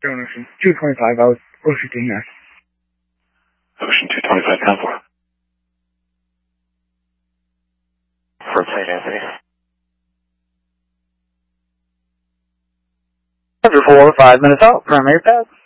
Ocean 225 out, Ocean here. Ocean 225, down for. For St. Anthony. After 4 or 5 minutes out, primary path.